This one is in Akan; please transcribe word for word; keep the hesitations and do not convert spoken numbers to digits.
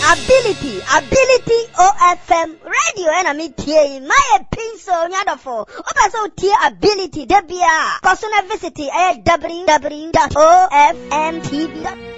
ability, ability O F M radio and a meeting. My pencil nyadofo. Opa so tie ability debia. Kosuna visit w w w dot o f m t v dot com.